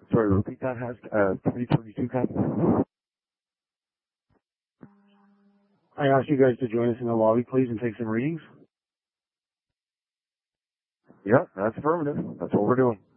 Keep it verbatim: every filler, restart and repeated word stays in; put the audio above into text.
Sorry, repeat that, has, uh, three twenty-two, Captain. I asked you guys to join us in the lobby, please, and take some readings. Yeah, that's affirmative. That's what we're doing.